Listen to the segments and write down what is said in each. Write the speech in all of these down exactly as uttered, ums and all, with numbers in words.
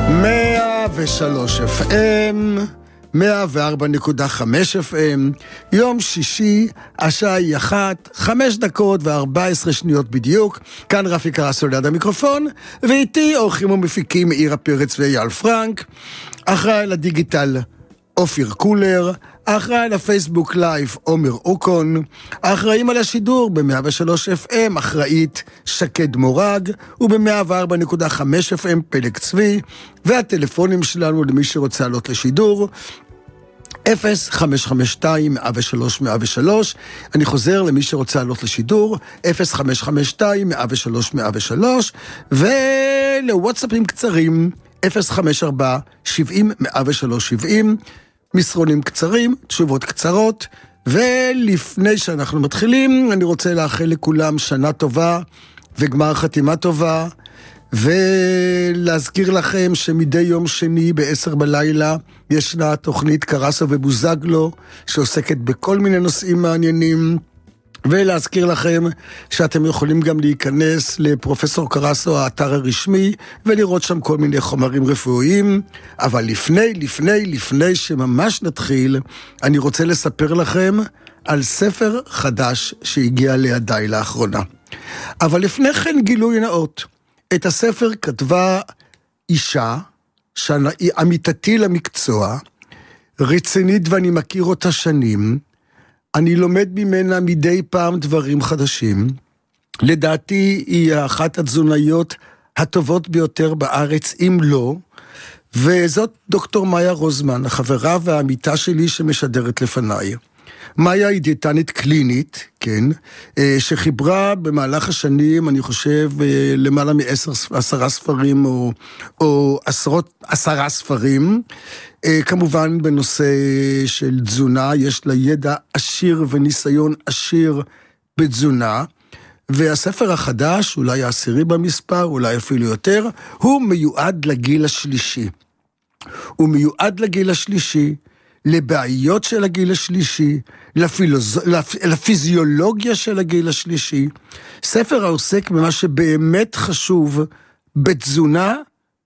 מאה ושלוש אף אם, מאה וארבע נקודה חמש אף אם, יום שישי, השעה היא אחת, חמש דקות וארבע עשרה שניות בדיוק, כאן רפי קרסו ליד המיקרופון, ואיתי אורחים ומפיקים עירה פרץ ואייל פרנק, אחראי לדיגיטל אופיר קולר, אחראי לפייסבוק לייב עומר אוקון, אחראים על השידור ב-מאה ושלוש אף אם, אחראית שקד מורג, וב-מאה וארבע נקודה חמש אף אם פלג צבי, והטלפונים שלנו למי שרוצה לעלות לשידור, אפס חמש חמש שתיים מאה ושלוש מאה ושלוש, אני חוזר למי שרוצה לעלות לשידור, אפס חמש חמש שתיים מאה ושלוש מאה ושלוש, ולוואטסאפים קצרים, אפס חמש ארבע שבעים מאה ושלוש שבעים, מסרונים קצרים, תשובות קצרות, ולפני שאנחנו מתחילים, אני רוצה לאחל לכולם שנה טובה וגמר חתימה טובה, ולהזכיר לכם שמדי יום שני בעשר בלילה ישנה תוכנית קרסו ובוזגלו, שעוסקת בכל מיני נושאים מעניינים, ולהזכיר לכם שאתם יכולים גם להיכנס לפרופסור קרסו, האתר הרשמי, ולראות שם כל מיני חומרים רפואיים. אבל לפני, לפני, לפני שממש נתחיל, אני רוצה לספר לכם על ספר חדש שהגיע לידיי לאחרונה. אבל לפני כן גילוי נאות. את הספר כתבה אישה, שהיא עמיתתי למקצוע, רצינית ואני מכיר אותה שנים, אני לומד ממנה מדי פעם דברים חדשים. לדעתי היא אחת התזונאיות הטובות ביותר בארץ, אם לא, וזאת דוקטור מאיה רוזמן, החברה והעמיתה שלי שמשדרת לפניי. מאיה היא דיאטנית קלינית, כן, שחיברה במהלך השנים, אני חושב, למעלה מעשר, עשרה ספרים, או, או עשרות, עשרה ספרים, כמובן בנושא של תזונה, יש לה ידע עשיר וניסיון עשיר בתזונה, והספר החדש, אולי העשירי במספר, אולי אפילו יותר, הוא מיועד לגיל השלישי. הוא מיועד לגיל השלישי, לבעיות של הגיל השלישי, לפילוז... לפיזיולוגיה של הגיל השלישי. ספר העוסק במה שבאמת חשוב בתזונה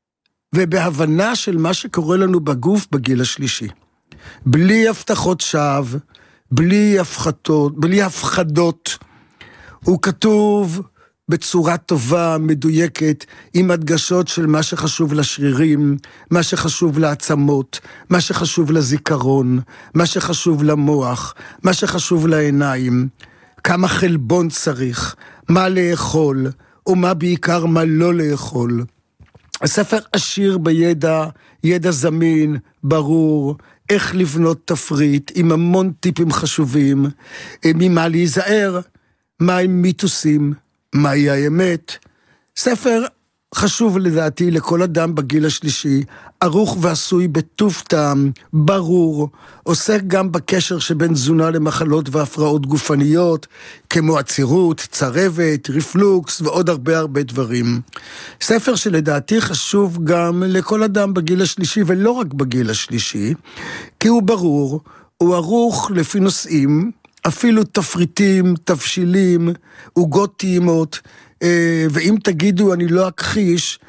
ובהבנה של מה שקורה לנו בגוף בגיל השלישי. בלי הבטחות שווא, בלי הפחדות, בלי הפחדות. הוא כתוב בצורה טובה, מדויקת, עם הדגשות של מה שחשוב לשרירים, מה שחשוב לעצמות, מה שחשוב לזיכרון, מה שחשוב למוח, מה שחשוב לעיניים, כמה חלבון צריך, מה לאכול, ומה בעיקר מה לא לאכול. הספר עשיר בידע, ידע זמין, ברור, איך לבנות תפריט, עם המון טיפים חשובים, ממה להיזהר, מה עם מיתוסים, מהי האמת. ספר חשוב לדעתי לכל אדם בגיל השלישי, ערוך ועשוי בטוב טעם, ברור, עוסק גם בקשר שבין תזונה למחלות והפרעות גופניות, כמו עצירות, צרבת, רפלוקס ועוד הרבה הרבה דברים. ספר שלדעתי חשוב גם לכל אדם בגיל השלישי, ולא רק בגיל השלישי, כי הוא ברור, הוא ערוך לפי נושאים, אפילו תפריטים, תבשילים, עוגות טעימות, ואם תגידו, אני לא אכחיש,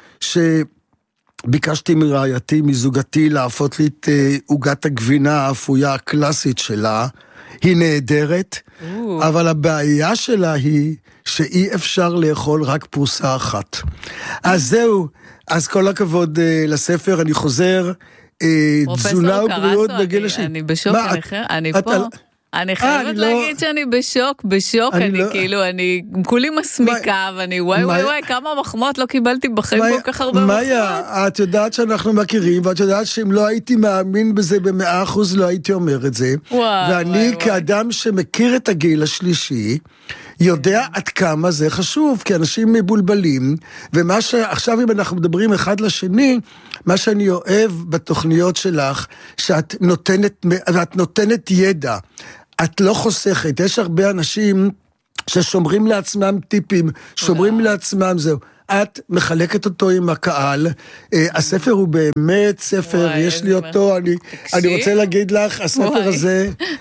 שביקשתי מרעייתי, מזוגתי, להפות לי את עוגת הגבינה האפויה הקלאסית שלה, היא נהדרת, אבל הבעיה שלה היא שאי אפשר לאכול רק פרוסה אחת. אז זהו, אז כל הכבוד לספר, אני חוזר, תזונה ובריאות בגיל השני. אני בשוק, אני פה. אני חייבת להגיד שאני בשוק, בשוק, אני כאילו, אני כולי מסמיקה, ואני וואי וואי וואי, כמה מחמות לא קיבלתי בחיים כל כך הרבה מחמות. מאיה, את יודעת שאנחנו מכירים, ואת יודעת שאם לא הייתי מאמין בזה במאה אחוז, לא הייתי אומר את זה. ואני כאדם שמכיר את הגיל השלישי, יודע עד כמה זה חשוב, כי אנשים מבולבלים, ומה שעכשיו אם אנחנו מדברים אחד לשני, מה שאני אוהב בתוכניות שלך, שאת נותנת, ואת נותנת ידע, את לא חוסכת, יש הרבה אנשים ששומרים לעצמם טיפים, שומרים לעצמם זהו, את מחלקת אותו עם הקהל, הספר הוא באמת ספר, יש לי אותו, אני רוצה להגיד לך, הספר הזה,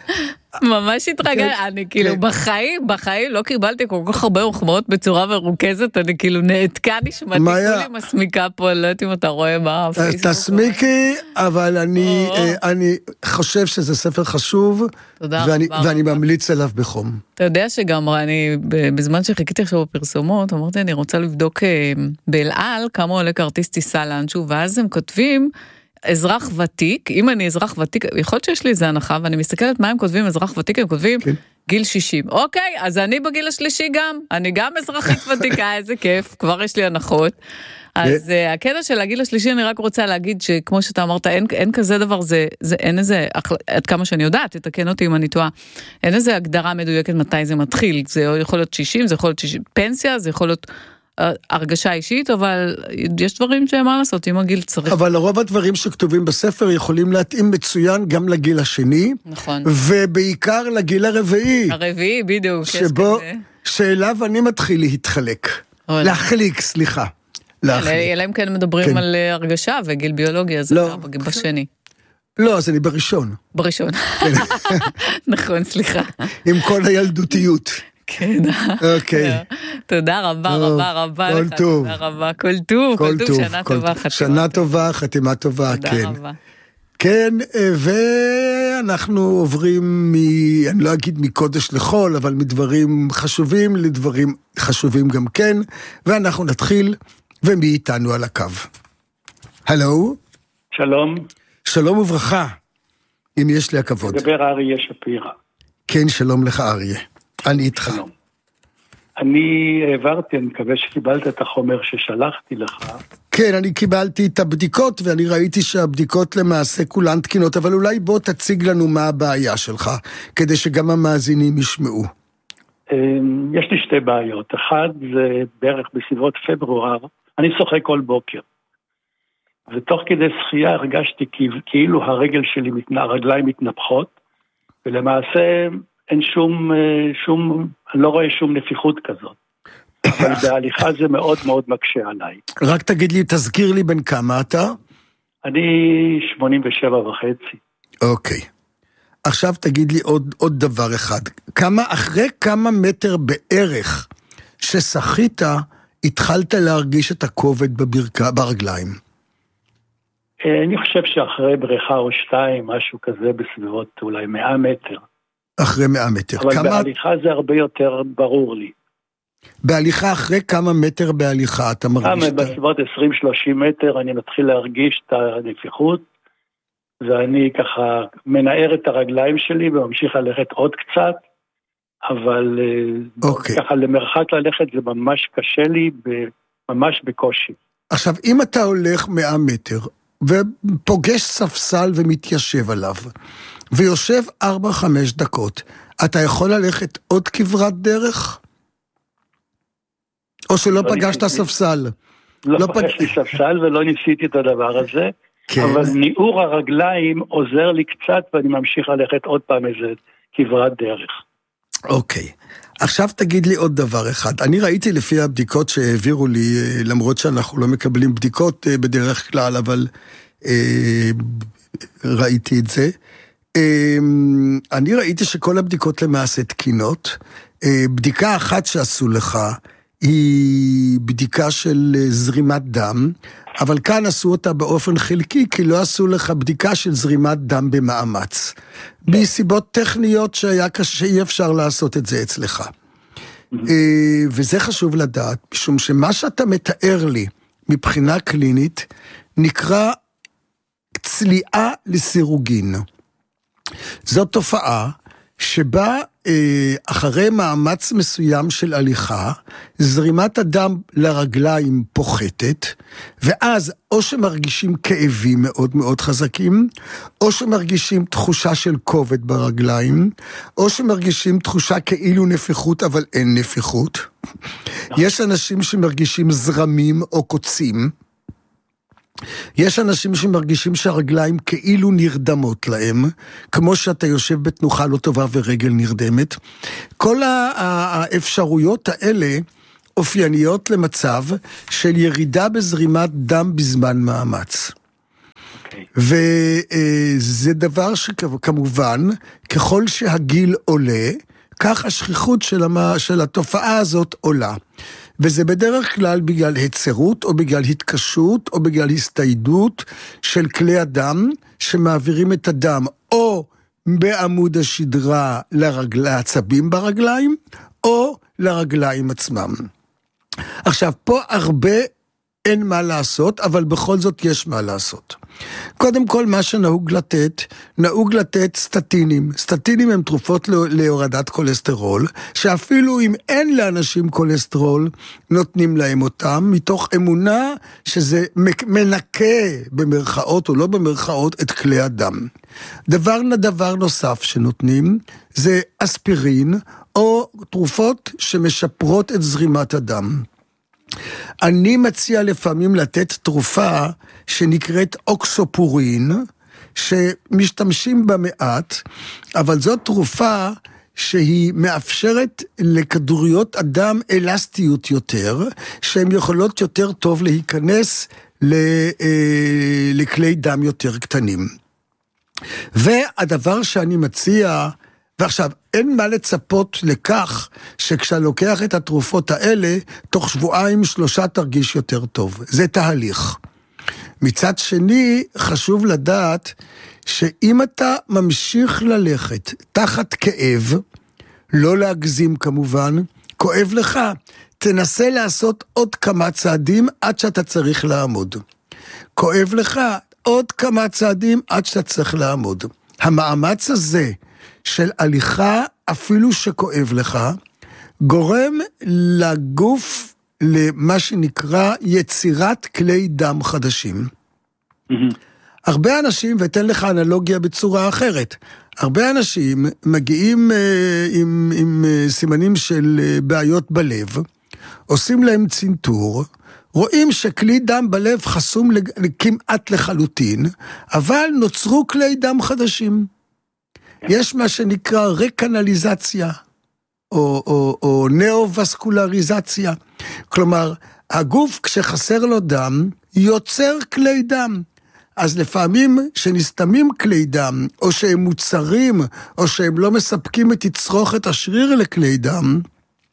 ממש התרגל, אני כאילו בחיים, בחיים לא קיבלתי כל כך הרבה מחמאות בצורה מרוכזת, אני כאילו נעתקה נשמתי, כולי מסמיקה פה, לא יודעת אם אתה רואה מה הפייסבוק. תסמיקי, אבל אני חושב שזה ספר חשוב, ואני ממליץ עליו בחום. אתה יודע שגם אני, בזמן שחיכיתי עכשיו בפרסומות, אמרתי, אני רוצה לבדוק באלעל, כמה עולה כרטיס טיסה לאנשהו, ואז הם כותבים, אזרח ותיק, אם אני אזרח ותיק, יכול להיות שיש לי איזה הנחה, ואני מסתכלת מה הם כותבים, אזרח ותיק, הם כותבים כן. גיל שישים. אוקיי, אז אני בגיל השלישי גם, אני גם אזרחית ותיקה, איזה כיף, כבר יש לי הנחות. אז uh, הקטע של הגיל השלישי, אני רק רוצה להגיד שכמו שאתה אמרת, אין, אין כזה דבר, זה, זה, אין איזה, עד כמה שאני יודעת, תתקן אותי אם אני טועה, אין איזה הגדרה מדויקת מתי זה מתחיל, זה יכול להיות שישים, זה יכול להיות שישים, פנסיה, זה יכול להיות הרגשה אישית, אבל יש דברים שמה לעשות, אם הגיל צריך. אבל רוב הדברים שכתובים בספר יכולים להתאים מצוין גם לגיל השני, נכון. ובעיקר לגיל הרביעי. הרביעי, בדיוק. שבו, שאליו אני מתחיל להתחלק. להחליק, סליחה. אלא אם כן מדברים על הרגשה וגיל ביולוגי, אז זה בשני. לא, אז אני בראשון. בראשון. נכון, סליחה. עם כל הילדותיות. כן. אוקיי. תודה רבה, רבה, רבה לך. כל טוב. תודה רבה, כל טוב. כל טוב, שנה טובה, חתימה. שנה טובה, חתימה טובה, כן. תודה רבה. כן, ואנחנו עוברים, אני לא אגיד מקודש לחול, אבל מדברים חשובים לדברים חשובים גם כן, ואנחנו נתחיל, ומי איתנו על הקו. הלו? שלום. שלום וברכה, אם יש לי הכבוד. מדבר אריה שפירא. כן, שלום לך אריה. אני איתך. שלום. אני העברתי, אני מקווה שקיבלת את החומר ששלחתי לך. כן, אני קיבלתי את הבדיקות, ואני ראיתי שהבדיקות למעשה כולן תקינות, אבל אולי בוא תציג לנו מה הבעיה שלך, כדי שגם המאזינים ישמעו. יש לי שתי בעיות. אחד, זה בערך בסביבות פברואר, אני שוחה כל בוקר. ותוך כדי שחייה הרגשתי כאילו הרגל שלי, הרגליים מתנפחות, ולמעשה אין שום, שום, אני לא רואה שום נפיחות כזאת. אבל בהליכה זה מאוד מאוד מקשה עליי. רק תגיד לי, תזכיר לי בין כמה אתה? אני שמונים ושבע וחצי. אוקיי. עכשיו תגיד לי עוד, עוד דבר אחד. כמה, אחרי כמה מטר בערך ששחית, התחלת להרגיש את הכובד בברכיים, ברגליים? אני חושב שאחרי בריכה או שתיים, משהו כזה בסביבות אולי מאה מטר. אחרי מאה מטר. אבל כמה... בהליכה זה הרבה יותר ברור לי. בהליכה, אחרי כמה מטר בהליכה אתה מרגיש? כמה, בסביבות עשרים שלושים מטר אני מתחיל להרגיש את הנפיחות, ואני ככה מנער את הרגליים שלי וממשיך ללכת עוד קצת, אבל okay. ככה למרחק ללכת זה ממש קשה לי, ממש בקושי. עכשיו, אם אתה הולך מאה מטר, ופוגש ספסל ומתיישב עליו, ויושב ארבע חמש דקות, אתה יכול ללכת עוד כברת דרך? או שלא לא פגשת ספסל? לא, לא פגשתי פג... ספסל ולא ניסיתי את הדבר הזה, כן. אבל ניעור הרגליים עוזר לי קצת, ואני ממשיך ללכת עוד פעם איזה כברת דרך. אוקיי. עכשיו תגיד לי עוד דבר אחד. אני ראיתי לפי הבדיקות שהעבירו לי, למרות שאנחנו לא מקבלים בדיקות בדרך כלל, אבל אה, ראיתי את זה. אה, אני ראיתי שכל הבדיקות למעשה תקינות. אה, בדיקה אחת שעשו לך היא בדיקה של זרימת דם, אבל כאן עשו אותה באופן חלקי, כי לא עשו לך בדיקה של זרימת דם במאמץ. מסיבות טכניות שהיה קשה, אי אפשר לעשות את זה אצלך. וזה חשוב לדעת, משום שמה שאתה מתאר לי, מבחינה קלינית, נקרא צליעה לסירוגין. זאת תופעה שבה אחרי מאמץ מסוים של הליכה, זרימת הדם לרגליים פוחתת, ואז או שמרגישים כאבים מאוד מאוד חזקים, או שמרגישים תחושה של כובד ברגליים, או שמרגישים תחושה כאילו נפיחות, אבל אין נפיחות. יש אנשים שמרגישים זרמים או קוצים, יש אנשים שמרגישים שהרגליים כאילו נרדמות להם, כמו שאתה יושב בתנוחה לא טובה ורגל נרדמת. כל האפשרויות האלה אופייניות למצב של ירידה בזרימת דם בזמן מאמץ. Okay. וזה דבר שכמובן, ככל שהגיל עולה, כך השכיחות של, המה, של התופעה הזאת עולה. וזה בדרך כלל בגלל היצרות, או בגלל התקשות, או בגלל הסתיידות של כלי הדם, שמעבירים את הדם או בעמוד השדרה לרגל... לעצבים ברגליים, או לרגליים עצמם. עכשיו, פה הרבה אין מה לעשות, אבל בכל זאת יש מה לעשות. קודם כל, מה שנהוג לתת, נהוג לתת סטטינים. סטטינים הם תרופות להורדת כולסטרול, שאפילו אם אין לאנשים כולסטרול, נותנים להם אותם, מתוך אמונה שזה מנקה במרכאות או לא במרכאות את כלי הדם. דבר דבר נוסף שנותנים, זה אספירין, או תרופות שמשפרות את זרימת הדם. אני מציע לפעמים לתת תרופה שנקראת אוקסופורין, שמשתמשים בה מעט, אבל זאת תרופה שהיא מאפשרת לכדוריות אדם אלסטיות יותר, שהן יכולות יותר טוב להיכנס לכלי דם יותר קטנים. והדבר שאני מציע, ועכשיו, אין מה לצפות לכך שכשאתה לוקח את התרופות האלה, תוך שבועיים שלושה תרגיש יותר טוב. זה תהליך. מצד שני, חשוב לדעת שאם אתה ממשיך ללכת תחת כאב, לא להגזים כמובן, כואב לך, תנסה לעשות עוד כמה צעדים עד שאתה צריך לעמוד. כואב לך עוד כמה צעדים עד שאתה צריך לעמוד. המאמץ הזה, של הליכה אפילו שכואב לך, גורם לגוף למה שנקרא יצירת כלי דם חדשים. Mm-hmm. הרבה אנשים, ואתן לך אנלוגיה בצורה אחרת, הרבה אנשים מגיעים אה, עם, עם אה, סימנים של אה, בעיות בלב, עושים להם צנתור, רואים שכלי דם בלב חסום לג... כמעט לחלוטין, אבל נוצרו כלי דם חדשים. יש מה שנקרא רקנליזציה, או, או, או נאו-וסקולריזציה. כלומר, הגוף כשחסר לו דם, יוצר כלי דם. אז לפעמים שנסתמים כלי דם, או שהם מוצרים, או שהם לא מספקים את תצרוכת השריר לכלי דם,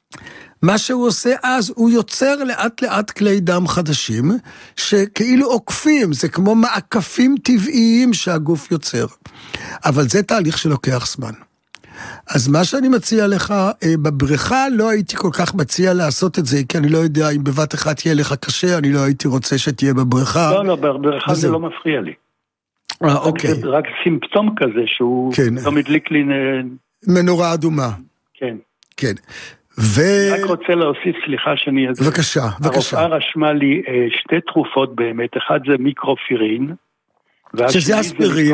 מה שהוא עושה אז, הוא יוצר לאט לאט כלי דם חדשים, שכאילו עוקפים, זה כמו מעקפים טבעיים שהגוף יוצר. אבל זה תהליך שלוקח זמן. אז מה שאני מציע לך, בבריכה לא הייתי כל כך מציע לעשות את זה, כי אני לא יודע אם בבת אחת יהיה לך קשה, אני לא הייתי רוצה שתהיה בבריכה. לא, לא, בבריכה זה לא מפריע לי. אה, אוקיי. זה רק סימפטום כזה, שהוא לא מדליק לי... מנורה אדומה. כן. כן. ו... אני רק רוצה להוסיף, סליחה שאני... בבקשה, בבקשה. הרופאה רשמה לי שתי תרופות באמת, אחד זה מיקרופירין, שזה אספירין.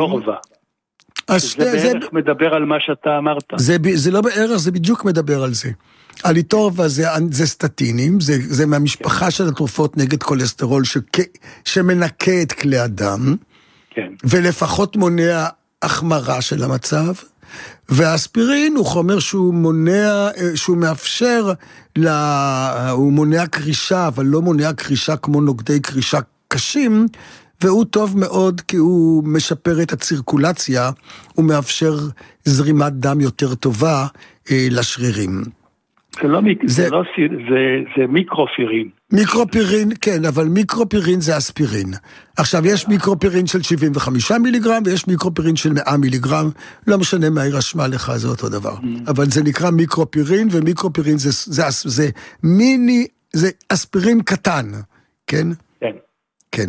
זה בערך מדבר על מה שאתה אמרת. זה, זה לא בערך, זה בדיוק מדבר על זה. הליטורבה זה, זה סטטינים, זה, זה מהמשפחה כן. של התרופות נגד כולסטרול, שכ, שמנקה את כלי הדם, כן. ולפחות מונע החמרה של המצב, והאספירין הוא חומר שהוא מונע, שהוא מאפשר, לה, הוא מונע קרישה, אבל לא מונע קרישה כמו נוגדי קרישה קשים, והוא טוב מאוד כי הוא משפר את הצירקולציה, הוא מאפשר זרימת דם יותר טובה אה, לשרירים. זה לא, זה, זה, לא, זה, זה מיקרופירין. מיקרופירין, כן, אבל מיקרופירין זה אספירין. עכשיו, יש מיקרופירין של שבעים וחמישה מיליגרם, ויש מיקרופירין של מאה מיליגרם, לא משנה מה היא רשמה לך, זה אותו דבר. Mm. אבל זה נקרא מיקרופירין, ומיקרופירין זה, זה, זה, זה מיני, זה אספירין קטן, כן? כן. כן.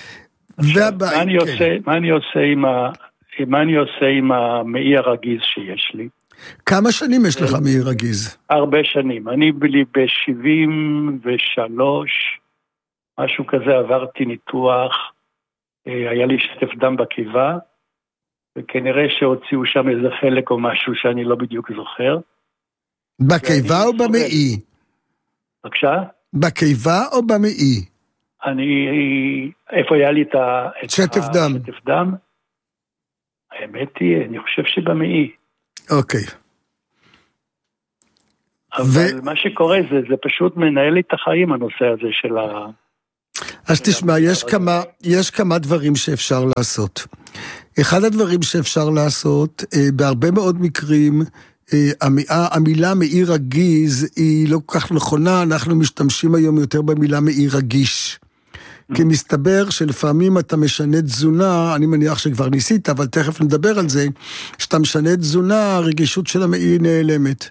מה אני עושה, מה אני עושה עם ה, מה אני עושה עם המעי הרגיז שיש לי? כמה שנים יש לך מעי רגיז? הרבה שנים. אני בלי ב-שבעים ושלוש, משהו כזה, עברתי ניתוח, היה לי שטף דם בקיבה, וכנראה שהוציאו שם איזה חלק או משהו שאני לא בדיוק זוכר. בקיבה או במעי? בבקשה? בקיבה או במעי? אני, איפה היה לי את שטף דם? שטף דם? האמת היא, אני חושב שבמעי. אוקיי. אבל ו... מה שקורה זה, זה פשוט מנהל לי את החיים, הנושא הזה של ה... אז תשמע, יש כמה, יש כמה דברים שאפשר לעשות. אחד הדברים שאפשר לעשות, בהרבה מאוד מקרים, המילה מאי רגיז היא לא כל כך נכונה, אנחנו משתמשים היום יותר במילה מאי רגיש. כי מסתבר שלפעמים אתה משנה תזונה, אני מניח שכבר ניסית, אבל תכף נדבר על זה, שאתה משנה תזונה, הרגישות של המאי נעלמת.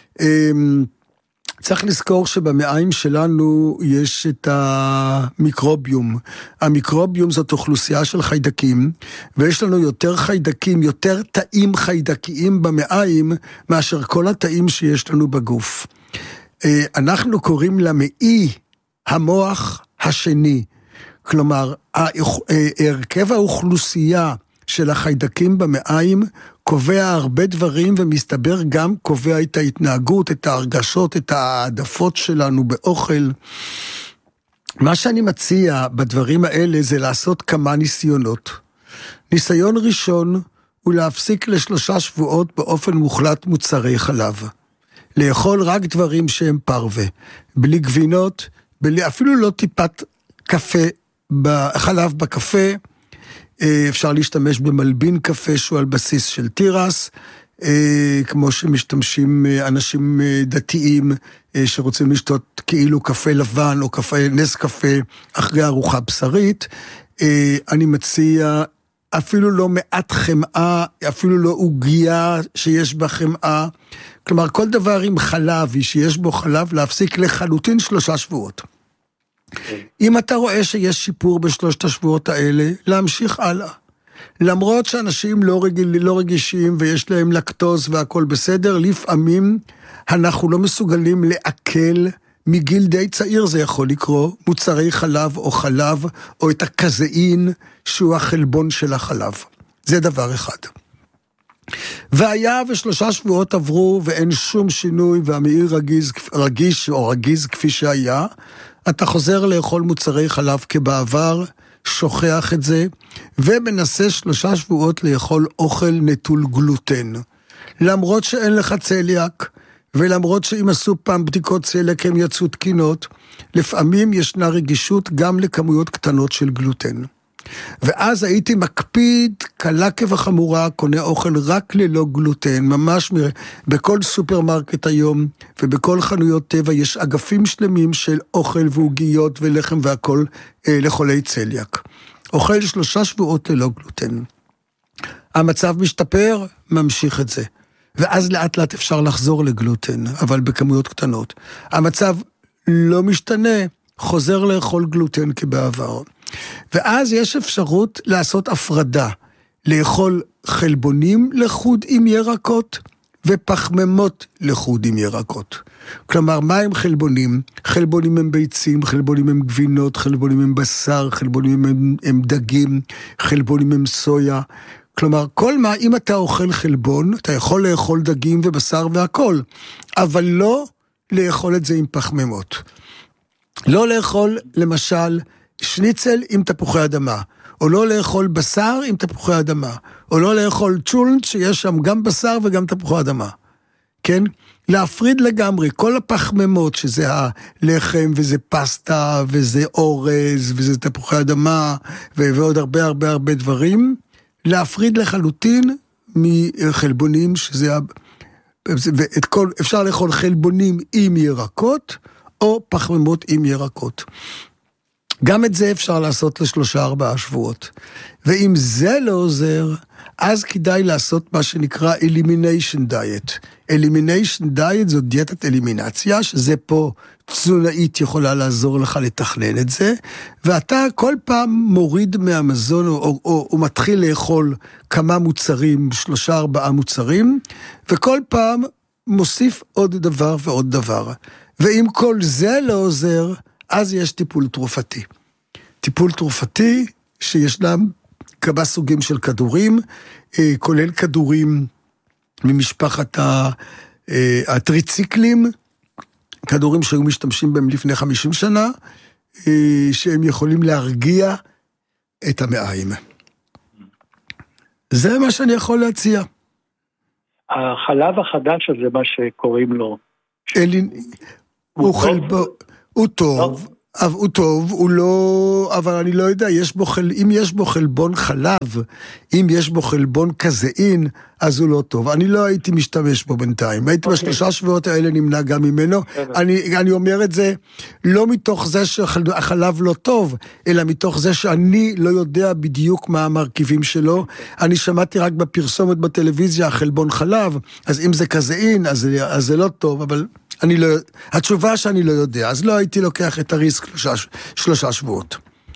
צריך לזכור שבמעיים שלנו יש את המיקרוביום. המיקרוביום זאת אוכלוסייה של חיידקים, ויש לנו יותר חיידקים, יותר תאים חיידקיים במעיים, מאשר כל התאים שיש לנו בגוף. אנחנו קוראים למעי המוח השני. כלומר, הרכב האוכלוסייה של החיידקים במעיים קובע הרבה דברים, ומסתבר גם קובע את ההתנהגות, את ההרגשות, את העדפות שלנו באוכל. מה שאני מציע בדברים האלה זה לעשות כמה ניסיונות. ניסיון ראשון הוא להפסיק לשלושה שבועות באופן מוחלט מוצרי חלב. לאכול רק דברים שהם פרווה, בלי גבינות, בלי, אפילו לא טיפת קפה, חלב בקפה, אפשר להשתמש במלבין קפה שהוא על בסיס של תירס, כמו שמשתמשים אנשים דתיים שרוצים לשתות כאילו קפה לבן או קפה, נס קפה אחרי ארוחה בשרית. אני מציע אפילו לא מעט חמאה, אפילו לא עוגיה שיש בה חמאה, כלומר כל דבר עם חלב, שיש בו חלב, להפסיק לחלוטין שלושה שבועות. אם אתה רואה שיש שיפור בשלושת השבועות האלה, להמשיך הלאה. למרות שאנשים לא, רגיל, לא רגישים ויש להם לקטוז והכל בסדר, לפעמים אנחנו לא מסוגלים לעכל, מגיל די צעיר זה יכול לקרוא, מוצרי חלב או חלב, או את הקזאין שהוא החלבון של החלב. זה דבר אחד. והיה ושלושה שבועות עברו ואין שום שינוי, והמאי רגיז, רגיש או רגיז כפי שהיה, אתה חוזר לאכול מוצרי חלב כבעבר, שוכח את זה, ומנסה שלושה שבועות לאכול אוכל נטול גלוטן. למרות שאין לך צליאק, ולמרות שאם עשו פעם בדיקות צליאק הם יצאו תקינות, לפעמים ישנה רגישות גם לכמויות קטנות של גלוטן. ואז הייתי מקפיד, קלה כבחמורה, קונה אוכל רק ללא גלוטן, ממש בכל סופרמרקט היום, ובכל חנויות טבע יש אגפים שלמים של אוכל ועוגיות ולחם והכל אה, לחולי צליאק. אוכל שלושה שבועות ללא גלוטן. המצב משתפר, ממשיך את זה. ואז לאט לאט אפשר לחזור לגלוטן, אבל בכמויות קטנות. המצב לא משתנה, חוזר לאכול גלוטן כבעבר. ואז יש אפשרות לעשות הפרדה, לאכול חלבונים לחוד עם ירקות, ופחממות לחוד עם ירקות. כלומר, מה הם חלבונים? חלבונים הם ביצים, חלבונים הם גבינות, חלבונים הם בשר, חלבונים הם, הם דגים, חלבונים הם סויה. כלומר, כל מה, אם אתה אוכל חלבון, אתה יכול לאכול דגים ובשר והכל, אבל לא לאכול את זה עם פחממות. לא לאכול, למשל, שניצל עם תפוחי אדמה, או לא לאכול בשר עם תפוחי אדמה, או לא לאכול צ'ולנט שיש שם גם בשר וגם תפוחי אדמה. כן? להפריד לגמרי, כל הפחממות, שזה הלחם וזה פסטה וזה אורז וזה תפוחי אדמה ועוד הרבה הרבה הרבה דברים, להפריד לחלוטין מחלבונים, שזה ואת כל, אפשר לאכול חלבונים עם ירקות או פחממות עם ירקות. גם את זה אפשר לעשות לשלושה ארבעה שבועות. ואם זה לא עוזר, אז כדאי לעשות מה שנקרא elimination diet. elimination diet זו דיאטת אלימינציה, שזה פה תזונאית יכולה לעזור לך לתכנן את זה, ואתה כל פעם מוריד מהמזון, או, או, או, או מתחיל לאכול כמה מוצרים, שלושה ארבעה מוצרים, וכל פעם מוסיף עוד דבר ועוד דבר. ואם כל זה לא עוזר, אז יש טיפול תרופתי. טיפול תרופתי שישנם כמה סוגים של כדורים, כולל כדורים ממשפחת הטריציקלים, כדורים שהיו משתמשים בהם לפני חמישים שנה, שהם יכולים להרגיע את המעיים. זה מה שאני יכול להציע. החלב החדש הזה, מה שקוראים לו, הוא, חלב... הוא טוב, אבל הוא טוב, הוא לא, אבל אני לא יודע, יש בו חל, אם יש בו חלבון חלב, אם יש בו חלבון קזאין, אז הוא לא טוב. אני לא הייתי משתמש בו בינתיים. הייתי okay. בשלושה שבועות האלה נמנע גם ממנו. Okay. אני, אני אומר את זה לא מתוך זה שהחלב לא טוב, אלא מתוך זה שאני לא יודע בדיוק מה המרכיבים שלו. Okay. אני שמעתי רק בפרסומת בטלוויזיה, החלבון חלב, אז אם זה קזאין, אז, אז זה לא טוב, אבל... אני לא, התשובה שאני לא יודע, אז לא הייתי לוקח את הריסק שלושה, שלושה שבועות.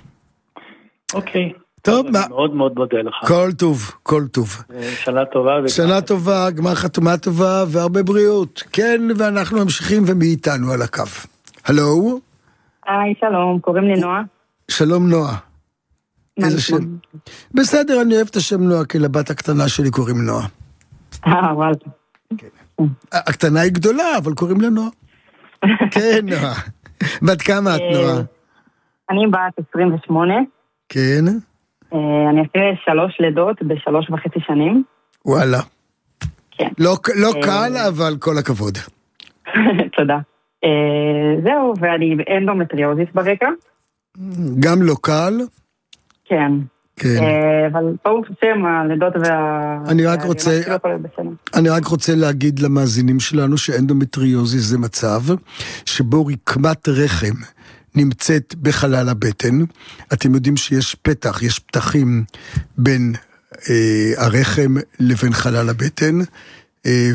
אוקיי. טוב, מה? מאוד מאוד מודה לך. כל טוב, כל טוב. שנה טובה. שנה טובה, גמר חתומה טובה והרבה בריאות. כן, ואנחנו ממשיכים ומאיתנו על הקו. הלו? היי, שלום, קוראים לי נועה. שלום נועה. איזה שם? בסדר, אני אוהב את השם נועה, כי לבת הקטנה שלי קוראים נועה. אה, וואלה. כן. הקטנה היא גדולה, אבל קוראים לה נועה. כן, נועה. בת כמה את, נועה? אני בת עשרים ושמונה. כן. אני אחרי שלוש לידות בשלוש וחצי שנים. וואלה. כן. לא קל, אבל כל הכבוד. תודה. זהו, ואני אנדומטריוזיס ברקע. גם לא קל? כן. כן. אבל ברוך השם, הלידות וה... אני רק רוצה, אני רק רוצה להגיד למאזינים שלנו שאנדומטריוזיס זה מצב שבו רקמת רחם נמצאת בחלל הבטן. אתם יודעים שיש פתח, יש פתחים בין אה, הרחם לבין חלל הבטן, אה,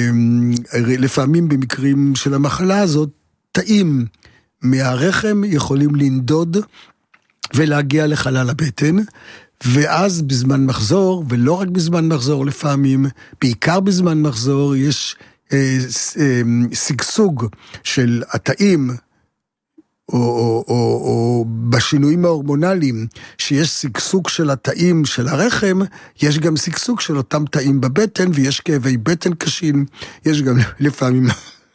ולפעמים במקרים של המחלה הזאת, תאים מהרחם יכולים לנדוד ולהגיע לחלל הבטן, ואז בזמן מחזור, ולא רק בזמן מחזור לפעמים, בעיקר בזמן מחזור, יש אה, אה, סגסוג של התאים, או, או, או, או בשינויים ההורמונליים, שיש סגסוג של התאים של הרחם, יש גם סגסוג של אותם תאים בבטן, ויש כאבי בטן קשים, יש גם לפעמים,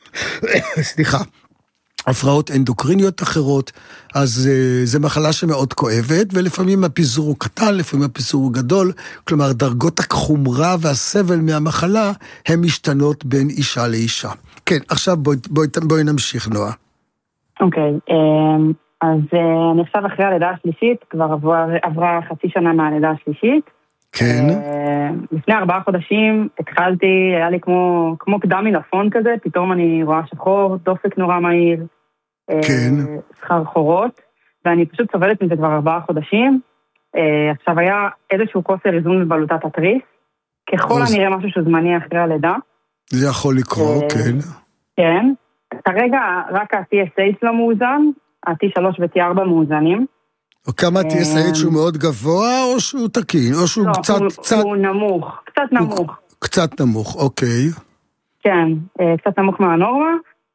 סליחה, הפרעות אנדוקריניות אחרות, אז uh, זה מחלה שמאוד כואבת, ולפעמים הפיזור הוא קטן, לפעמים הפיזור הוא גדול, כלומר דרגות החומרה והסבל מהמחלה, הן משתנות בין אישה לאישה. כן, עכשיו בואי, בואי, בואי נמשיך, נועה. אוקיי, okay, אז אני עכשיו אחרי הלידה השלישית, כבר עברה, עברה חצי שנה מהלידה השלישית. כן. לפני ארבעה חודשים התחלתי, היה לי כמו, כמו קדם מלפון כזה, פתאום אני רואה שחור, דופק נורא מהיר. כן. שחר חורות, ואני פשוט סובלת מזה כבר ארבעה חודשים. עכשיו היה איזשהו קוסר איזון בבלוטת התריס, ככל הנראה משהו שזמני אחרי הלידה. זה יכול לקרות, כן. כן. כרגע רק ה-טי אס אייץ' לא מאוזן, ה-טי שלוש ו-טי ארבע מאוזנים. או כמה טי אס אייץ' הוא מאוד גבוה, או שהוא תקין, או שהוא קצת... לא, הוא נמוך, קצת נמוך. קצת נמוך, אוקיי. כן, קצת נמוך מהנורמה,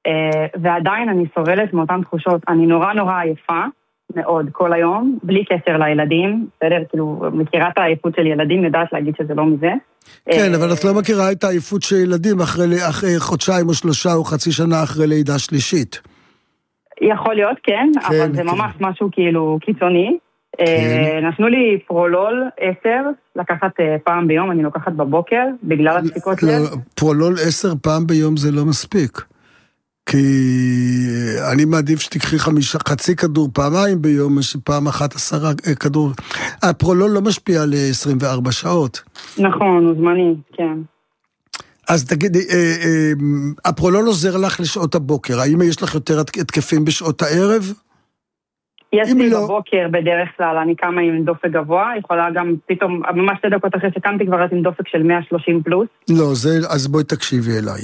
ועדיין אני סובלת מאותן תחושות. אני נורא נורא עייפה, מאוד, כל היום, בלי קשר לילדים, בסדר, כאילו, מכירה את העייפות של ילדים, יודעת להגיד שזה לא מזה. כן, אבל את לא מכירה את העייפות של ילדים אחרי חודשיים או שלושה או חצי שנה אחרי לידה שלישית. יכול להיות, כן, אבל זה ממש משהו כאילו קיצוני. נתנו לי פרולול עשר, לקחת פעם ביום, אני לוקחת בבוקר, בגלל הדפיקות לב. פרולול עשר פעם ביום זה לא מספיק. כי אני מעדיף שתקחי חמישה, חצי כדור פעמיים ביום, שפעם אחת עשרה כדור. הפרולול לא משפיע ל-עשרים וארבע שעות. נכון, הוא זמני, כן. אז תגידי, אה, אה, הפרולול עוזר לך לשעות הבוקר, האם יש לך יותר התקפים בשעות הערב? יש לי לא... בבוקר בדרך כלל, אני קמה עם דופק גבוה, יכולה גם פתאום, ממש שתי דקות אחרי שקמתי כבר עם דופק של מאה ושלושים פלוס. לא, זה, אז בואי תקשיבי אליי.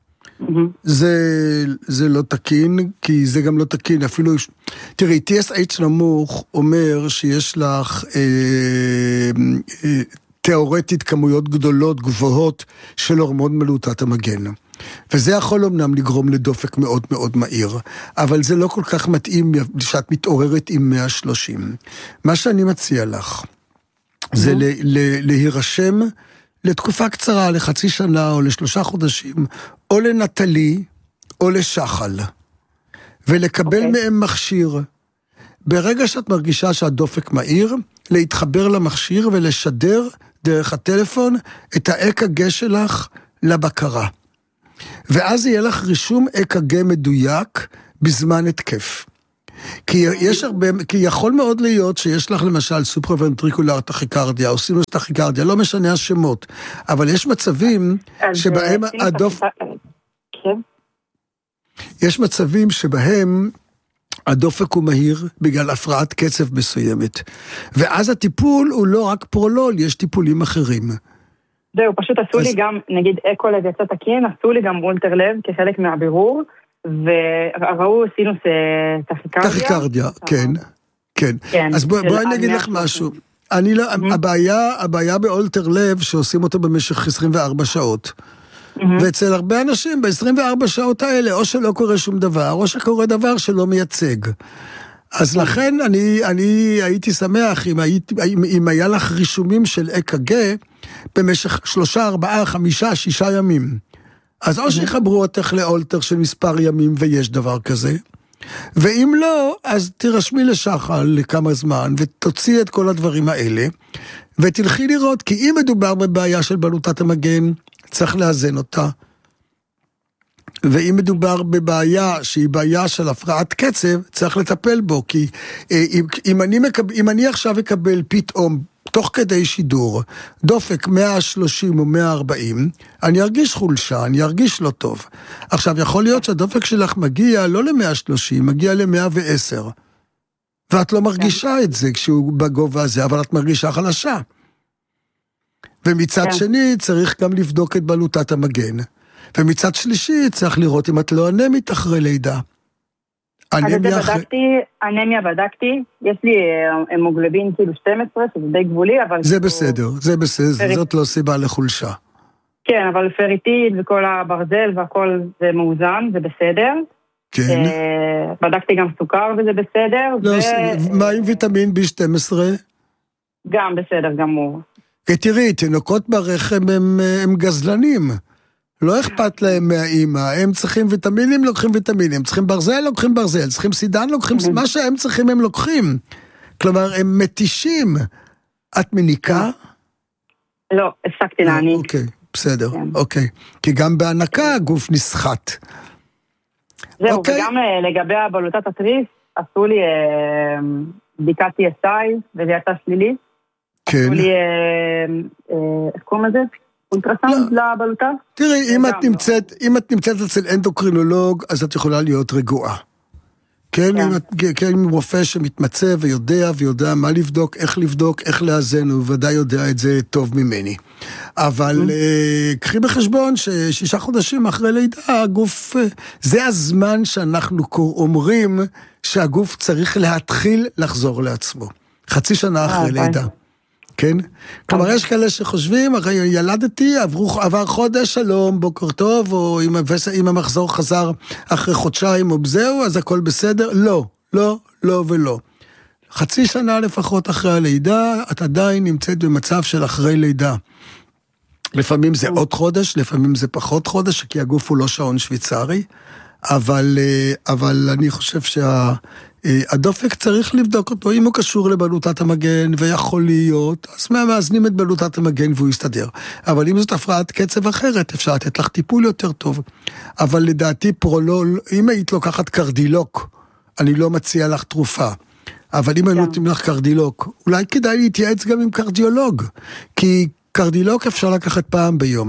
זה, זה לא תקין, כי זה גם לא תקין, אפילו, תראי, טי אס אייץ' נמוך אומר שיש לך אה, אה, תיאורטית כמויות גדולות, גבוהות של הורמון מלוטת המגן. וזה יכול אמנם לגרום לדופק מאוד מאוד מהיר, אבל זה לא כל כך מתאים שאת מתעוררת עם מאה ושלושים. מה שאני מציע לך, זה ל, ל, להירשם לתקופה קצרה, לחצי שנה או לשלושה חודשים, או לנטלי, או לשחל, ולקבל okay. מהם מכשיר. ברגע שאת מרגישה שהדופק מהיר, להתחבר למכשיר ולשדר דרך הטלפון את ה-אק"ג שלך לבקרה. ואז יהיה לך רישום אק"ג מדויק בזמן התקף. כי יש הרבה, כי יכול מאוד להיות שיש לך למשל סופרוונטריקולר טכיקרדיה, או סינוס טכיקרדיה, לא משנה השמות, אבל יש מצבים שבהם הדופק, יש מצבים שבהם הדופק הוא מהיר בגלל הפרעת קצב מסוימת, ואז הטיפול הוא לא רק פרולול, יש טיפולים אחרים. זהו, פשוט עשו לי גם, נגיד אקו לב יצא תקין, עשו לי גם אולטר לב כחלק מהבירור, וראו סינוס טכיקרדיה. טכיקרדיה, כן, כן. אז בואי נגיד לך משהו. אני לא, הבעיה, הבעיה באולטר לב שעושים אותו במשך עשרים וארבע שעות. ואצל הרבה אנשים ב-עשרים וארבע שעות האלה, או שלא קורה שום דבר, או שקורה דבר שלא מייצג. אז לכן אני, אני הייתי שמח אם, הייתי, אם היה לך רישומים של אק"ג במשך שלושה, ארבעה, חמישה, שישה ימים. אז או שיחברו אותך לאולטר של מספר ימים ויש דבר כזה, ואם לא, אז תירשמי לשחל לכמה זמן ותוציא את כל הדברים האלה, ותלכי לראות, כי אם מדובר בבעיה של בלוטת המגן, צריך לאזן אותה. ואם מדובר בבעיה שהיא בעיה של הפרעת קצב, צריך לטפל בו, כי אם, אם, אני, מקב, אם אני עכשיו אקבל פתאום, תוך כדי שידור, דופק מאה ושלושים או מאה וארבעים, אני ארגיש חולשה, אני ארגיש לא טוב. עכשיו, יכול להיות שהדופק שלך מגיע לא ל-מאה ושלושים, מגיע ל-מאה ועשר. ואת לא מרגישה את זה כשהוא בגובה הזה, אבל את מרגישה חלשה. ומצד שני, צריך גם לבדוק את בלוטת המגן. ומצד שלישי, צריך לראות אם את לא אנמית אחרי לידה. אנמיה אחרי... בדקתי, אנמיה בדקתי, יש לי המוגלבין כאילו שתים עשרה, שזה די גבולי, אבל... זה בסדר, זה בסדר, זאת לא סיבה לחולשה. כן, אבל פריטיד וכל הברזל והכל זה מאוזן, זה בסדר. כן. בדקתי גם סוכר וזה בסדר. מה עם ויטמין בי שתים עשרה? גם בסדר, גמור. כי תראי, תינוקות ברחם הם גזלנים. לא אכפת להם מהאימא, הם צריכים ויטמינים, לוקחים ויטמינים, צריכים ברזל, לוקחים ברזל, צריכים סידן, לוקחים, מה שהם צריכים הם לוקחים. כלומר, הם מתישים. את מניקה? לא, הפסקתי להניק. אוקיי, בסדר, אוקיי. כי גם בהנקה הגוף נסחט. זהו, וגם לגבי הבלוטת התריס, עשו לי בדיקת טי אס איי, וזה יצא שלילי. כן. עשו לי, איך קוראים לזה? אולטרסאונד לבלוטה? תראי, אם את נמצאת, אם את נמצאת אצל אנדוקרינולוג, אז את יכולה להיות רגועה. כן, אם את, כן, עם רופא שמתמצא ויודע, ויודע מה לבדוק, איך לבדוק, איך לאזן, הוא ודאי יודע את זה טוב ממני. אבל קחי בחשבון ששישה חודשים אחרי לידה, הגוף, זה הזמן שאנחנו אומרים שהגוף צריך להתחיל לחזור לעצמו. חצי שנה אחרי לידה. כן? כלומר, יש כאלה שחושבים, הרי ילדתי, עברו, עבר חודש, שלום, בוקר טוב, או אם, אם המחזור חזר אחרי חודשיים או בזהו, אז הכל בסדר. לא, לא, לא ולא. חצי שנה לפחות אחרי הלידה, את עדיין נמצאת במצב של אחרי לידה. לפעמים זה עוד חודש, לפעמים זה פחות חודש, כי הגוף הוא לא שעון שוויצרי, אבל, אבל אני חושב שה... הדופק צריך לבדוק אותו, אם הוא קשור לבלוטת המגן ויכול להיות, אז מאזנים את בלוטת המגן והוא יסתדר. אבל אם זאת הפרעת קצב אחרת, אפשר לתת לך טיפול יותר טוב. אבל לדעתי פרולול, אם היית לוקחת קרדילוק, אני לא מציע לך תרופה. אבל אם אני נותנים לך קרדילוק, אולי כדאי להתייעץ גם עם קרדיולוג, כי קרדילוק אפשר לקחת פעם ביום.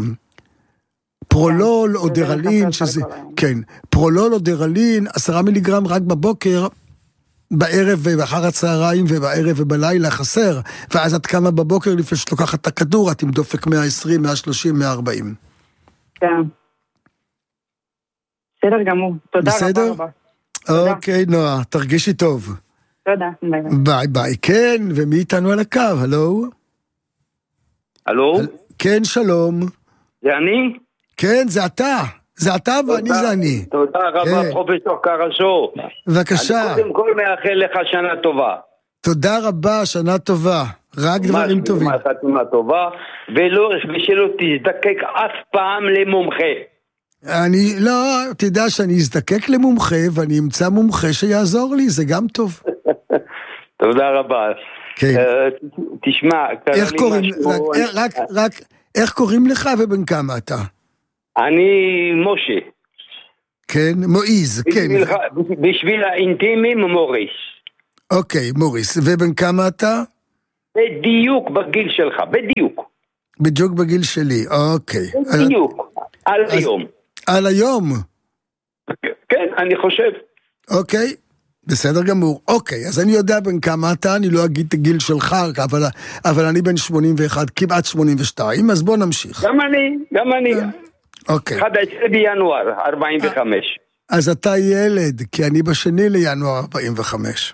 פרולול או דרלין, שזה, כן, פרולול או דרלין, עשרה מיליגרם רק בבוקר, בערב ובאחר הצהריים ובערב ובלילה חסר, ואז את קמה בבוקר לפני שאת לוקחת את הכדור, את עם דופק מאה ועשרים, מאה ושלושים, מאה וארבעים. כן. בסדר גמור. תודה בסדר? רבה. אוקיי, נועה, תרגישי טוב. תודה. ביי ביי ביי. כן, ומי איתנו על הקו? הלו? הלו? כן, שלום. זה אני? כן, זה אתה. זה אתה ואני זה אני. תודה רבה, פרופסור קרשו. בבקשה. אני קודם כל מאחל לך שנה טובה. תודה רבה, שנה טובה. רק דברים טובים. ממש שנה טובה, ושלא תזדקק אף פעם למומחה. אני, לא, תדע שאני אזדקק למומחה, ואני אמצא מומחה שיעזור לי, זה גם טוב. תודה רבה. כן. תשמע, איך קוראים, רק, רק, איך קוראים לך ובן כמה אתה? אני משה. כן, מואיז, כן. בשביל האינטימיים מוריס. אוקיי, מוריס. ובן כמה אתה? בדיוק בגיל שלך, בדיוק. בדיוק בגיל שלי, אוקיי. בדיוק, על היום. על היום? כן, אני חושב. אוקיי, בסדר גמור. אוקיי, אז אני יודע בין כמה אתה, אני לא אגיד את הגיל שלך, אבל, אבל אני בן שמונים ואחת, כמעט שמונים ושתיים, אז בוא נמשיך. גם אני, גם אני. אוקיי. אחד עשרה בינואר, ארבעים וחמש. אז אתה ילד, כי אני בשני לינואר ארבעים וחמש.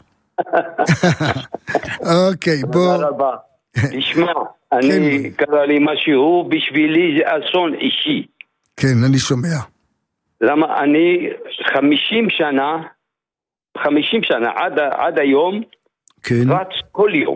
אוקיי, בוא. תודה רבה. תשמע, אני קרא לי משהו, בשבילי זה אסון אישי. כן, אני שומע. למה אני חמישים שנה, חמישים שנה עד, עד היום, כן. רץ כל יום.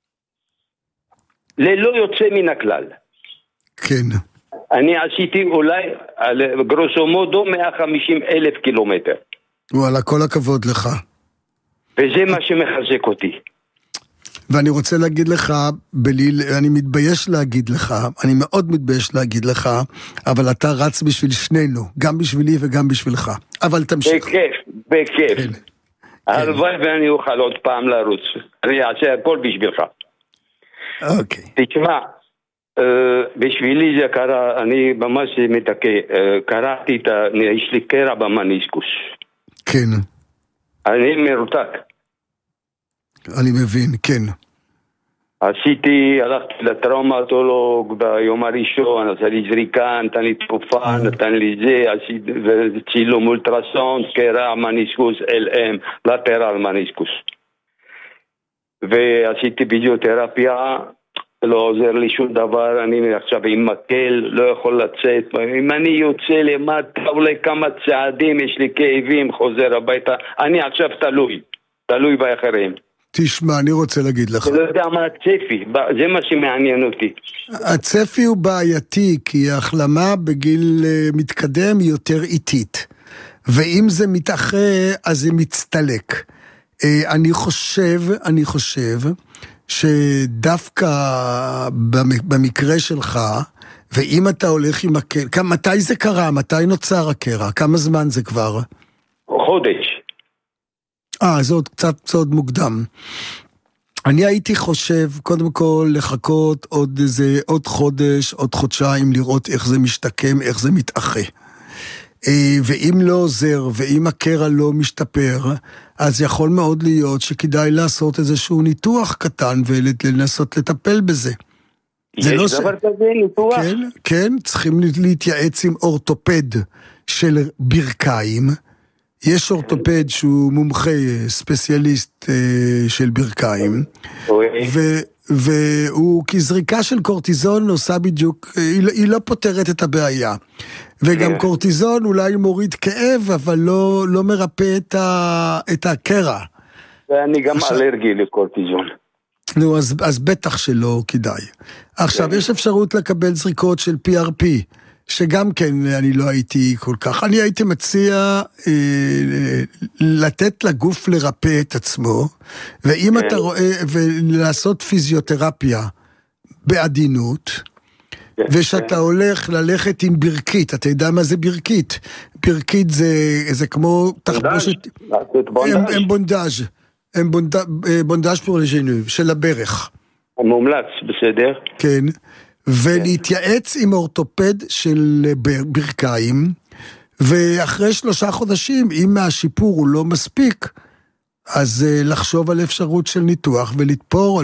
ללא יוצא מן הכלל. כן. אני עשיתי אולי, על גרוסו מודו, מאה וחמישים אלף קילומטר. וואלה, כל הכבוד לך. וזה מה שמחזק אותי. ואני רוצה להגיד לך, בליל, אני מתבייש להגיד לך, אני מאוד מתבייש להגיד לך, אבל אתה רץ בשביל שנינו, גם בשבילי וגם בשבילך. אבל תמשיך. בכיף, בכיף. כן. הלוואי ואני אוכל עוד פעם לרוץ. אני אעשה הכל בשבילך. אוקיי. תשמע, בשבילי זה קרה, אני ממש מתקה, קראתי את ה... יש לי קרע במניסקוס. כן. אני מרותק. אני מבין, כן. עשיתי, הלכתי לטראומטולוג ביום הראשון, עשה לי זריקה, נתן לי תקופה, נתן לי זה, עשיתי צילום אולטרסאונד, קרע מניסקוס, אל אם, לטרל מניסקוס. ועשיתי ביזיותרפיה, לא עוזר לי שום דבר, אני עכשיו עם מקל, לא יכול לצאת, אם אני יוצא למטה, אולי כמה צעדים, יש לי כאבים, חוזר הביתה, אני עכשיו תלוי, תלוי באחרים. תשמע, אני רוצה להגיד לך. אני לא יודע מה הצפי, זה מה שמעניין אותי. הצפי הוא בעייתי, כי ההחלמה בגיל מתקדם היא יותר איטית. ואם זה מתאחה, אז זה מצטלק. אני חושב, אני חושב, שדווקא במקרה שלך, ואם אתה הולך עם הקרע, מתי זה קרה? מתי נוצר הקרע? כמה זמן זה כבר? חודש. אה, זה עוד קצת עוד מוקדם. אני הייתי חושב, קודם כל, לחכות עוד איזה, עוד חודש, עוד חודשיים, לראות איך זה משתקם, איך זה מתאחה. ואם לא עוזר, ואם הקרע לא משתפר, אז יכול מאוד להיות שכדאי לעשות איזשהו ניתוח קטן, ולנסות לטפל בזה. יש לא דבר ש... כזה, ניתוח? כן, כן, צריכים להתייעץ עם אורתופד של ברכיים, יש אורתופד שהוא מומחה, ספציאליסט של ברכיים, ו, והוא כזריקה של קורטיזון עושה בדיוק, היא, היא לא פותרת את הבעיה. וגם קורטיזון אולי מוריד כאב, אבל לא, לא מרפא את, ה, את הקרע. ואני גם עכשיו, אלרגי לקורטיזון. נו, אז, אז בטח שלא כדאי. עכשיו, יש אפשרות לקבל זריקות של פי אר פי, שגם כן אני לא הייתי כל כך, אני הייתי מציע אה, לתת לגוף לרפא את עצמו, ואם כן. אתה רואה, ולעשות פיזיותרפיה בעדינות, כן. ושאתה כן. הולך ללכת עם ברכית, אתה יודע מה זה ברכית? ברכית זה, זה כמו תחבושת, הם בונדאז', הם בונדאז' פור לג'נוב, של הברך. מומלץ, בסדר. כן. ולהתייעץ עם אורתופד של ברכיים, ואחרי שלושה חודשים, אם מהשיפור הוא לא מספיק, אז לחשוב על אפשרות של ניתוח, ולתפור,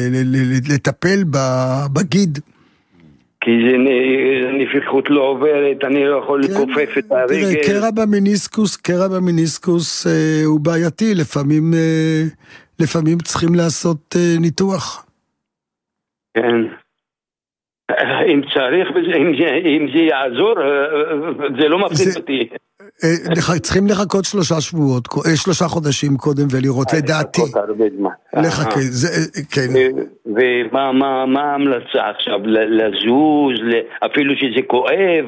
לטפל בגיד. כי זה נפיחות לא עוברת, אני לא יכול לקופף את הרגל. תראה, קרע במיניסקוס, קרע במיניסקוס הוא בעייתי, לפעמים, לפעמים צריכים לעשות ניתוח. כן. אם צריך, אם זה יעזור, זה לא מפחיד אותי. צריכים לחכות שלושה שבועות, שלושה חודשים קודם ולראות, לדעתי. לחכה, כן. ומה ההמלצה עכשיו? לזוז, אפילו שזה כואב,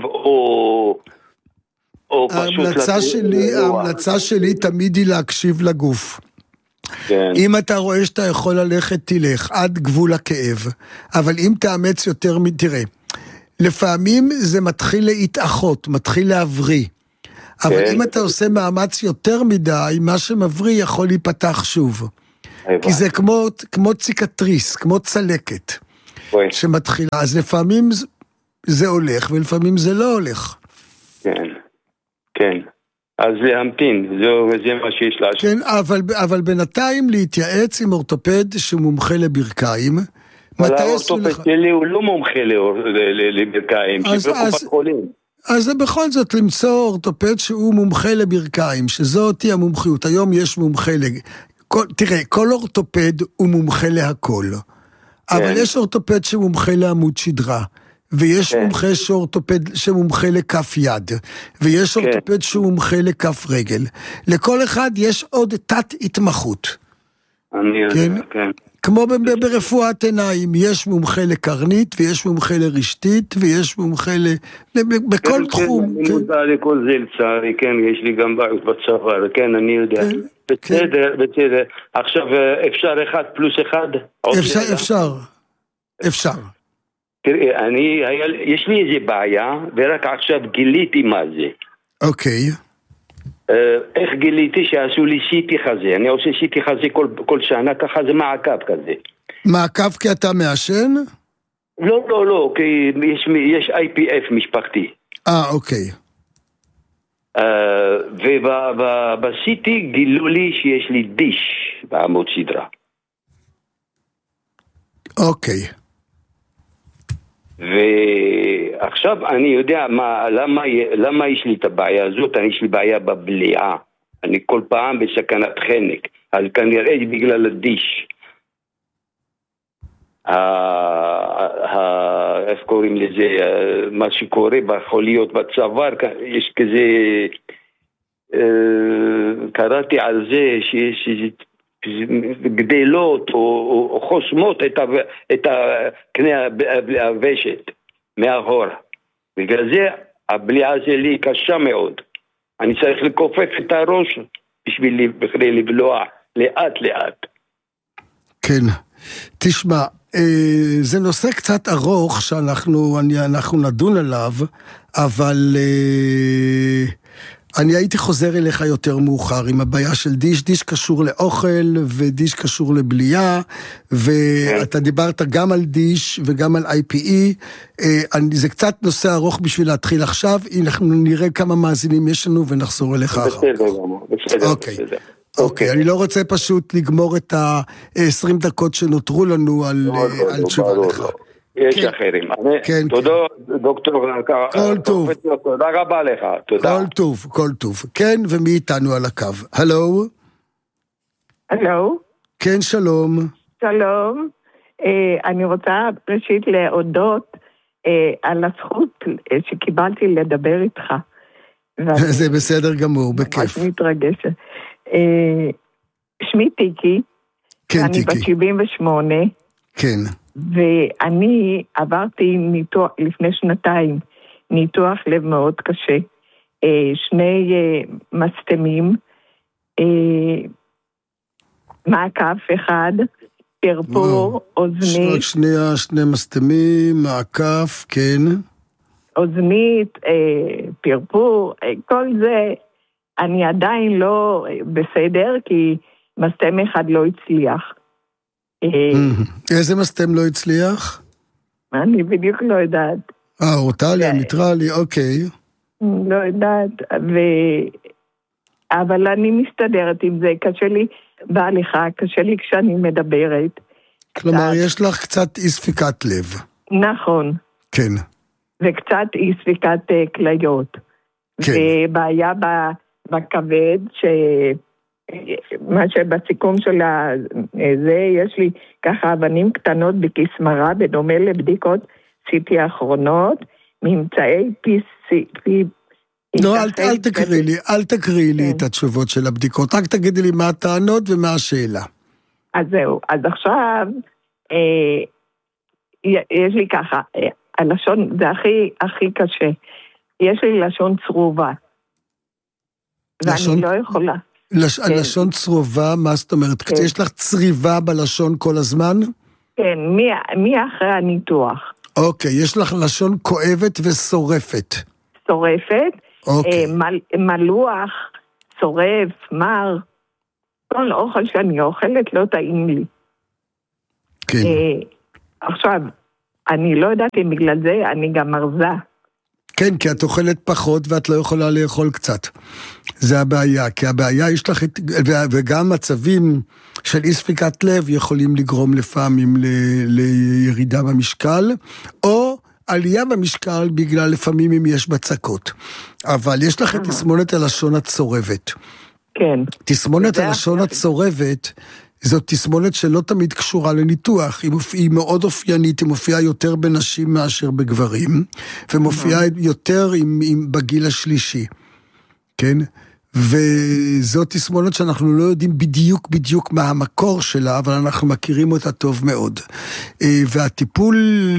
או פשוט... ההמלצה שלי תמיד היא להקשיב לגוף. כן. אם אתה רואה שאתה יכול ללכת, תלך עד גבול הכאב, אבל אם תאמץ יותר, תראה, לפעמים זה מתחיל להתאחות, מתחיל להבריא, אבל אם אתה עושה מאמץ יותר מדי, מה שמבריא יכול להיפתח שוב. כי זה כמו, כמו ציקטריס, כמו צלקת, שמתחילה. אז לפעמים זה הולך, ולפעמים זה לא הולך. כן, כן. אז להמתין, זה, זה מה שיש לעשות. כן, אבל, אבל בינתיים להתייעץ עם אורתופד שמומחה לברכיים. אבל האורתופד שלי הוא לא מומחה לברכיים, שבקופת חולים. אז זה בכל זאת למצוא אורתופד שהוא מומחה לברכיים, שזאת היא המומחיות. היום יש מומחה ל... כל, תראה, כל אורתופד הוא מומחה להכל, כן. אבל יש אורתופד שמומחה לעמוד שדרה, ויש כן. מומחה שאורתופד שמומחה לכף יד, ויש כן. אורתופד שמומחה לכף רגל. לכל אחד יש עוד תת התמחות. אני יודע, כן. כן. כמו ברפואת עיניים, יש מומחה לקרנית, ויש מומחה לרשתית, ויש מומחה ל... בכל תחום. אני מודע לכל זה לצערי, כן, יש לי גם בעיות בצוואר, כן, אני יודע. בסדר, בסדר. עכשיו, אפשר אחד פלוס אחד? אפשר, אפשר. אפשר. תראה, אני, יש לי איזה בעיה, ורק עכשיו גיליתי מה זה. אוקיי. איך גיליתי שעשו לי שיטי חזה? אני עושה שיטי חזה כל, כל שנה, ככה זה מעקב כזה. מעקב כי אתה מעשן? לא, לא, לא, כי יש, יש איי פי אף משפחתי. אה, אוקיי. ובשיטי גילו לי שיש לי דיש בעמוד שדרה. אוקיי. ועכשיו אני יודע מה, למה, למה יש לי את הבעיה הזאת. אני יש לי בעיה בבליעה, אני כל פעם בסכנת חנק, אז כנראה בגלל הדיש. איך קוראים לזה, מה שקורה בחוליות בצוואר, יש כזה, קראתי על זה שיש גדלות או חוסמות את הקנה הוושת מאחור. בגלל זה הבליעה שלי קשה מאוד. אני צריך לקופף את הראש בשביל לבלוע לאט לאט. כן, תשמע, זה נושא קצת ארוך שאנחנו אנחנו נדון עליו, אבל אני הייתי חוזר אליך יותר מאוחר עם הבעיה של דיש. דיש קשור לאוכל ודיש קשור לבליעה, ואתה דיברת גם על דיש וגם על איי פי אי. זה קצת נושא ארוך בשביל להתחיל עכשיו. אנחנו נראה כמה מאזינים יש לנו ונחזור אליך אחר כך. בסדר, אוקיי. אוקיי, אני לא רוצה פשוט לגמור את ה-עשרים דקות שנותרו לנו על תשובה לך. יש אחרים. תודה, דוקטור. כל טוב. תודה רבה לך. תודה. כל טוב, כל טוב. כן, ומי איתנו על הקו? הלו? הלו? כן, שלום. שלום. אני רוצה ראשית להודות על הזכות שקיבלתי לדבר איתך. זה בסדר גמור, בכיף. ממש מתרגשת. שמי טיקי. כן, אני טיקי. בת שבעים ושמונה. כן. ואני עברתי ניתוח, לפני שנתיים, ניתוח לב מאוד קשה. שני מסתמים, מעקף אחד, פרפור, אוזני. רק שנייה, שני מסתמים, מעקף, כן. אוזנית, פרפור, כל זה, אני עדיין לא בסדר, כי מסתם אחד לא הצליח. איזה מסתם לא הצליח? אני בדיוק לא יודעת. אה, אורטליה, מיטרלי, אוקיי. לא יודעת, ו... אבל אני מסתדרת עם זה, קשה לי בהליכה, קשה לי כשאני מדברת. כלומר, יש לך קצת אי ספיקת לב. נכון. כן. וקצת אי ספיקת כליות. כן. ובעיה בכבד, ש... מה שבסיכום של זה, יש לי ככה אבנים קטנות בכסמרה, בדומה לבדיקות סיטי האחרונות, ממצאי פי סי... לא, אל תקריא לי, אל תקריא לי את התשובות של הבדיקות, רק תגידי לי מה הטענות ומה השאלה. אז זהו, אז עכשיו, יש לי ככה, הלשון, זה הכי, הכי קשה, יש לי לשון צרובה, ואני לא יכולה. הלשון צרובה, מה זאת אומרת? יש לך צריבה בלשון כל הזמן? כן, מי אחרי הניתוח. אוקיי, יש לך לשון כואבת ושורפת. שורפת, אוקיי. מל, מלוח, צורף, מר, כל אוכל שאני אוכלת לא טעים לי. כן. עכשיו, אני לא יודעת אם בגלל זה אני גם מרזה. כן, כי את אוכלת פחות ואת לא יכולה לאכול קצת. זה הבעיה, כי הבעיה יש לך, וגם מצבים של אי ספיקת לב יכולים לגרום לפעמים ל, לירידה במשקל, או עלייה במשקל בגלל לפעמים אם יש בצקות. אבל יש לך את תסמונת הלשון הצורבת. כן. תסמונת הלשון הצורבת, זאת תסמונת שלא תמיד קשורה לניתוח, היא, מופיע, היא מאוד אופיינית, היא מופיעה יותר בנשים מאשר בגברים, ומופיעה יותר עם, עם בגיל השלישי, כן? וזאת תסמונת שאנחנו לא יודעים בדיוק בדיוק מה המקור שלה, אבל אנחנו מכירים אותה טוב מאוד. והטיפול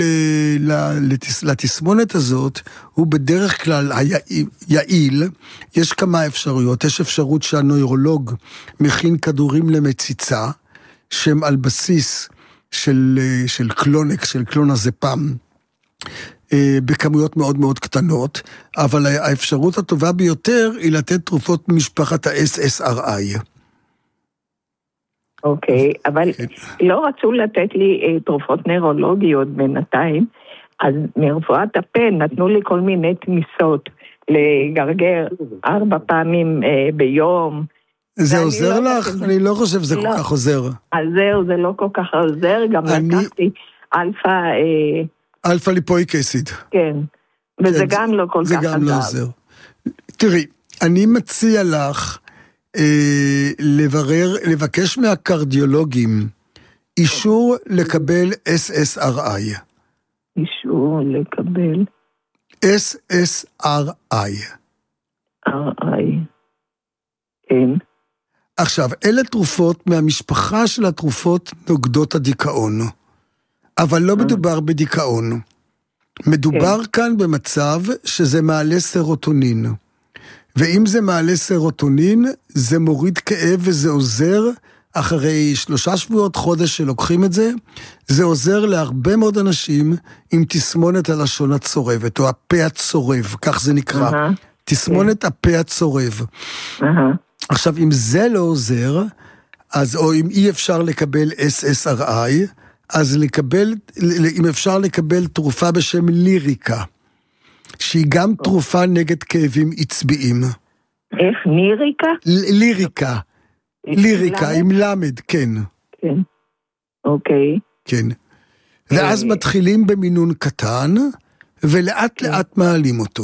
לתסמונת הזאת הוא בדרך כלל יעיל. יש כמה אפשרויות. יש אפשרות שהנוירולוג מכין כדורים למציצה, שהם על בסיס של, של קלונקס, של קלונזפם, בכמויות מאוד מאוד קטנות, אבל האפשרות הטובה ביותר היא לתת תרופות ממשפחת ה-אס אס אר איי. אוקיי, אבל לא רצו לתת לי תרופות נוירולוגיות בינתיים, אז מרפואת הפה נתנו לי כל מיני תמיסות לגרגר ארבע פעמים ביום. זה עוזר לך? אני לא חושב שזה כל כך עוזר. אז זהו, זה לא כל כך עוזר, גם לקחתי אלפא... אלפא ליפואיק אסיד. כן, וזה כן, גם לא כל זה כך גם לא עוזר. תראי, אני מציע לך אה, לברר, לבקש מהקרדיולוגים אישור לקבל אס אס אר איי. אישור לקבל? אס אס אר איי. אר איי. כן. עכשיו, אלה תרופות מהמשפחה של התרופות נוגדות הדיכאון. אבל לא מדובר בדיכאון. מדובר כאן במצב שזה מעלה סרוטונין. ואם זה מעלה סרוטונין, זה מוריד כאב וזה עוזר, אחרי שלושה שבועות חודש שלוקחים את זה, זה עוזר להרבה מאוד אנשים עם תסמונת הלשון הצורבת, או הפה הצורב, כך זה נקרא. תסמונת הפה הצורב. עכשיו, אם זה לא עוזר, אז, או אם אי אפשר לקבל אס אס אר איי, אז לקבל, אם אפשר לקבל תרופה בשם ליריקה, שהיא גם תרופה נגד כאבים עצביים. איך? ליריקה? ליריקה. ליריקה, עם למד, כן. כן. אוקיי. כן. ואז מתחילים במינון קטן, ולאט לאט מעלים אותו.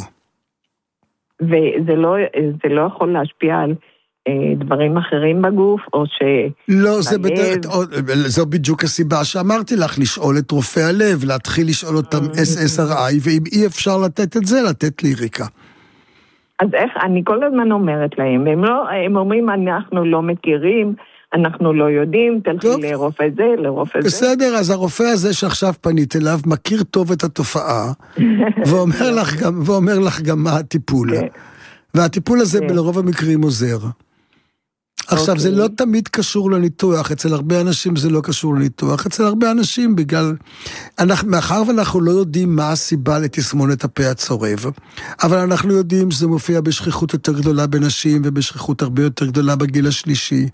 וזה לא, זה לא יכול להשפיע על... דברים אחרים בגוף, או ש... לא, זה, בדרך, זו בדיוק הסיבה שאמרתי לך, לשאול את רופא הלב, להתחיל לשאול אותם אס אס אר איי, ואם אי אפשר לתת את זה, לתת ליריקה. אז איך, אני כל הזמן אומרת להם, הם, לא, הם אומרים, אנחנו לא מכירים, אנחנו לא יודעים, תלכי לרופא זה, לרופא זה. בסדר, אז הרופא הזה שעכשיו פנית אליו, מכיר טוב את התופעה, ואומר לך גם, ואומר לך גם מה הטיפול. והטיפול הזה לרוב המקרים עוזר. עכשיו, זה לא תמיד קשור לניתוח, אצל הרבה אנשים זה לא קשור לניתוח, אצל הרבה אנשים בגלל, מאחר ואנחנו לא יודעים מה הסיבה לתסמונת הפה הצורב, אבל אנחנו יודעים שזה מופיע בשכיחות יותר גדולה בנשים, ובשכיחות הרבה יותר גדולה בגיל השלישי.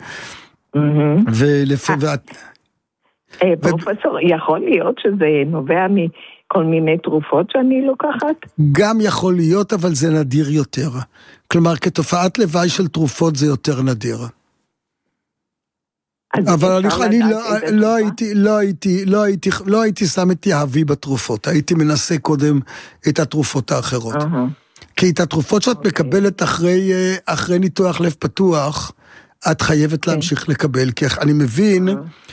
ולפעמים... פרופסור, יכול להיות שזה נובע מכל מיני תרופות שאני לוקחת? גם יכול להיות, אבל זה נדיר יותר. כלומר, כתופעת לוואי של תרופות זה יותר נדיר. אבל אני, אני לא, לא, הייתי, לא, הייתי, לא, הייתי, לא הייתי שם את יהבי בתרופות, הייתי מנסה קודם את התרופות האחרות. Uh-huh. כי את התרופות שאת okay. מקבלת אחרי, אחרי ניתוח לב פתוח, את חייבת okay. להמשיך לקבל, כי אני מבין uh-huh.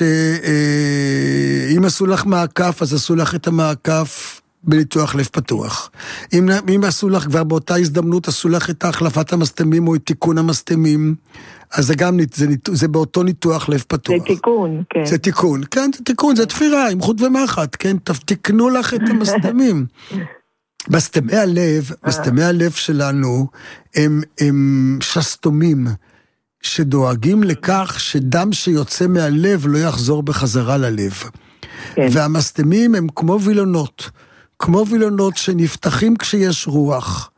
שאם עשו לך מעקף, אז עשו לך את המעקף בניתוח לב פתוח. אם, אם עשו לך כבר באותה הזדמנות, עשו לך את החלפת המסתמים או את תיקון המסתמים, אז זה גם, זה, זה באותו ניתוח לב פתוח. זה תיקון, כן. זה תיקון, כן, זה תיקון, זה תפירה, עם חוט ומחט, כן, תקנו לך את המסתמים. מסתמי הלב, מסתמי הלב שלנו, הם, הם שסתומים, שדואגים לכך שדם שיוצא מהלב לא יחזור בחזרה ללב. כן. והמסתמים הם כמו וילונות, כמו וילונות שנפתחים כשיש רוח,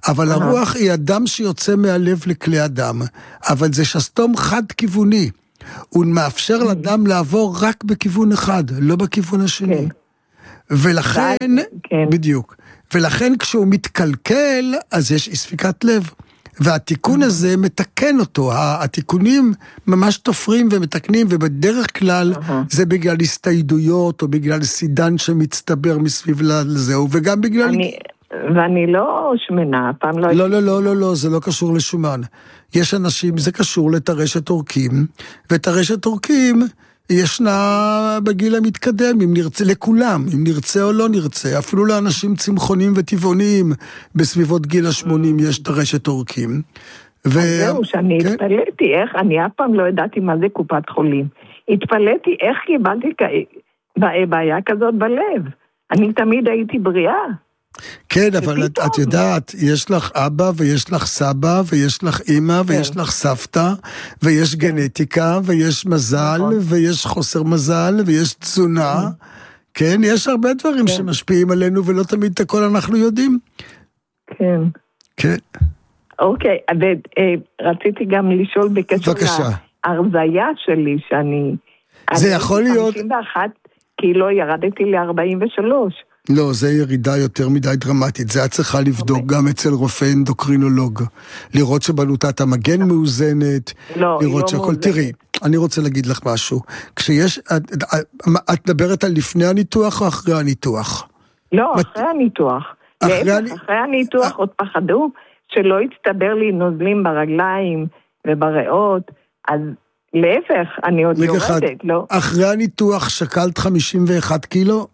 אבל הרוח היא אדם שיוצא מהלב לכלי אדם, אבל זה שסתום חד כיווני, הוא מאפשר לאדם לעבור רק בכיוון אחד, לא בכיוון השני. ולכן, בדיוק, ולכן כשהוא מתקלקל, אז יש ספיקת לב. והתיקון הזה מתקן אותו, התיקונים ממש תופרים ומתקנים, ובדרך כלל זה בגלל הסתיידויות, או בגלל סידן שמצטבר מסביב לזהו, וגם בגלל... ואני לא שמנה, פעם לא... לא, לא, לא, לא, לא, זה לא קשור לשומן. יש אנשים, זה קשור לטרשת עורקים, וטרשת עורקים ישנה בגיל המתקדם, אם נרצה, לכולם, אם נרצה או לא נרצה, אפילו לאנשים צמחונים וטבעוניים, בסביבות גיל ה-שמונים יש טרשת עורקים. אז זהו, שאני התפלאתי, איך, אני אף פעם לא ידעתי מה זה קופת חולים. התפלאתי איך קיבלתי בעיה כזאת בלב. אני תמיד הייתי בריאה. כן, אבל את, את יודעת, יש לך אבא ויש לך סבא ויש לך אמא ויש לך סבתא ויש גנטיקה ויש מזל ויש חוסר מזל ויש תזונה. כן, יש הרבה דברים שמשפיעים עלינו ולא תמיד את הכל אנחנו יודעים. כן. כן. אוקיי, רציתי גם לשאול בקשר להרזיה שלי שאני... זה יכול להיות... חמישים ואחת קילו ירדתי ל-ארבעים ושלוש. לא, זה ירידה יותר מדי דרמטית, זה את צריכה לבדוק גם אצל רופא אנדוקרינולוג, לראות שבלוטת המגן מאוזנת, לראות שהכל, תראי, אני רוצה להגיד לך משהו, כשיש, את מדברת על לפני הניתוח או אחרי הניתוח? לא, אחרי הניתוח, אחרי הניתוח עוד פחדו שלא יצטבר לי נוזלים ברגליים ובריאות, אז להפך, אני עוד יורדת, לא? אחרי הניתוח שקלת חמישים ואחת קילו?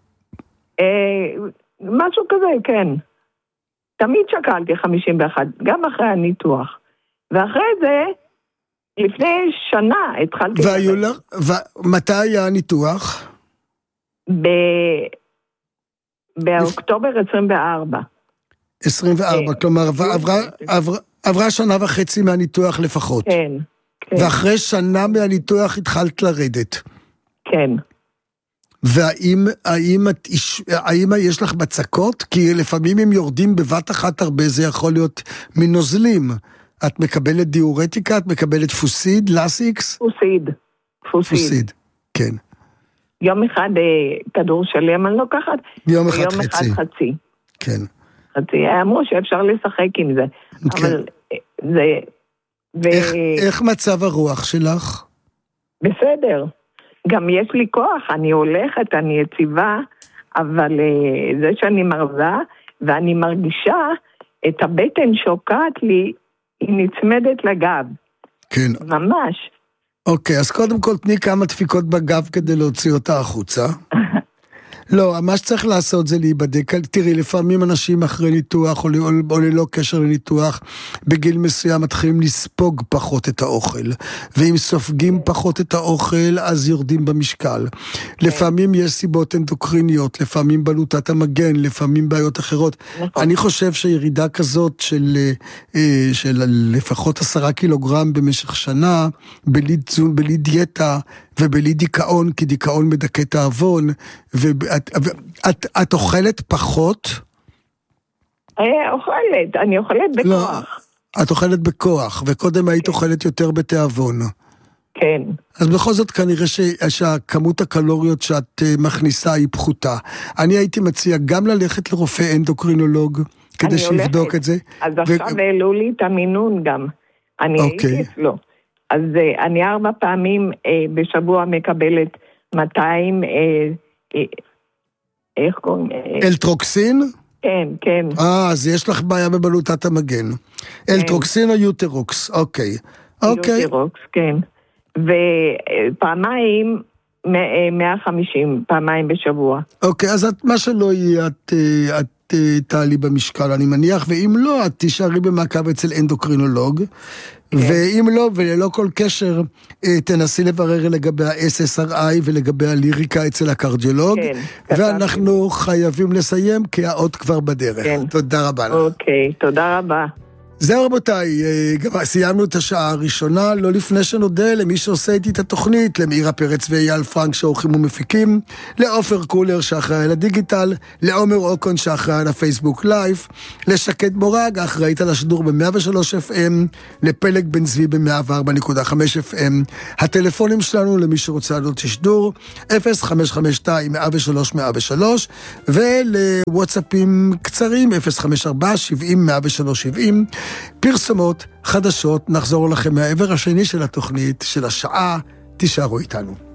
משהו כזה, כן. תמיד שקלתי חמישים ואחת, גם אחרי הניתוח. ואחרי זה, לפני שנה התחלתי... והיו לך, ומתי היה הניתוח? ב... באוקטובר עשרים וארבע. עשרים וארבע, כלומר, עברה שנה וחצי מהניתוח לפחות. כן. ואחרי שנה מהניתוח התחלת לרדת. כן. והאם האם, האם יש לך בצקות? כי לפעמים הם יורדים בבת אחת הרבה, זה יכול להיות מנוזלים. את מקבלת דיורטיקה, את מקבלת פוסיד, לסיקס? פוסיד. פוסיד. פוסיד, כן. יום אחד כדור שלם אני לוקחת, יום אחד ויום חצי. אחד חצי. כן. חצי, אמרו שאפשר לשחק עם זה. כן. אבל זה... ו... איך, איך מצב הרוח שלך? בסדר. גם יש לי כוח, אני הולכת, אני יציבה, אבל זה שאני מרזה, ואני מרגישה את הבטן שוקעת לי, היא נצמדת לגב. כן. ממש. אוקיי, אז קודם כל תני כמה דפיקות בגב כדי להוציא אותה החוצה. לא, מה שצריך לעשות זה להיבדק. תראי, לפעמים אנשים אחרי ניתוח, או, או, או ללא קשר לניתוח, בגיל מסוים מתחילים לספוג פחות את האוכל. ואם סופגים פחות את האוכל, אז יורדים במשקל. לפעמים יש סיבות אנדוקריניות, לפעמים בלוטת המגן, לפעמים בעיות אחרות. אני חושב שירידה כזאת של, של לפחות עשרה קילוגרם במשך שנה, בלי תזון, בלי דיאטה, ובלי דיכאון, כי דיכאון מדכא את האבון, ואת את, את אוכלת פחות? אוכלת, אני אוכלת בכוח. לא, את אוכלת בכוח, וקודם היית אוכלת יותר בתיאבון. כן. אז בכל זאת כנראה שהכמות הקלוריות שאת מכניסה היא פחותה. אני הייתי מציע גם ללכת לרופא אנדוקרינולוג, כדי שיבדוק את זה. אז עכשיו העלו לי את המינון גם. אני הייתי אצלו. אז אני ארבע פעמים בשבוע מקבלת מאתיים, איך קוראים? אלטרוקסין? כן, כן. אה, אז יש לך בעיה בבלוטת המגן. אלטרוקסין או יוטרוקס, אוקיי. אוקיי. יוטרוקס, כן. ופעמיים, מאה וחמישים, פעמיים בשבוע. אוקיי, אז מה שלא יהיה, את... תעלי במשקל, אני מניח, ואם לא, את תישארי במעקב אצל אנדוקרינולוג, ואם לא, וללא כל קשר, תנסי לברר לגבי ה-אס אס אר איי ולגבי הליריקה אצל הקרדיולוג, ואנחנו חייבים לסיים, כי העוד כבר בדרך. תודה רבה לך. אוקיי, תודה רבה. זהו רבותיי, גם סיימנו את השעה הראשונה, לא לפני שנודה למי שעושה איתי את התוכנית, למירה פרץ ואייל פרנק שעורכים ומפיקים, לאופר קולר שאחראי על הדיגיטל, לעומר אוקון שאחראי על הפייסבוק לייב, לשקד מורג האחראית על השידור ב-מאה ושלוש אף אם, לפלג בן צבי ב-מאה וארבע נקודה חמש אף אם. הטלפונים שלנו למי שרוצה לעלות שידור, אפס חמש חמש שתיים מאה ושלוש מאה ושלוש, ולוואטסאפים קצרים, אפס חמש ארבע שבעים מאה ושלוש שבעים. פרסומות, חדשות, נחזור לכם מהעבר השני של התוכנית, של השעה, תישארו איתנו.